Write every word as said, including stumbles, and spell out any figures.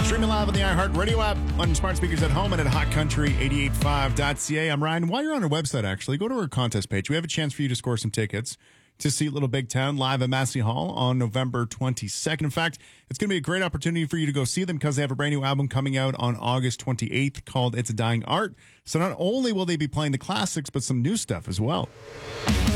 Streaming live on the iHeartRadio app, on smart speakers at home, and at hot country eight eight five dot c a. I'm Ryan. While you're on our website, actually, go to our contest page. We have a chance for you to score some tickets to see Little Big Town live at Massey Hall on November twenty-second. In fact, it's going to be a great opportunity for you to go see them because they have a brand new album coming out on August twenty-eighth called It's a Dying Art. So not only will they be playing the classics, but some new stuff as well.